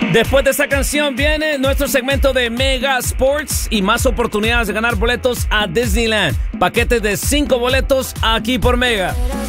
Después de esta canción viene nuestro segmento de Mega Sports y más oportunidades de ganar boletos a Disneyland. Paquetes de 5 boletos aquí por Mega.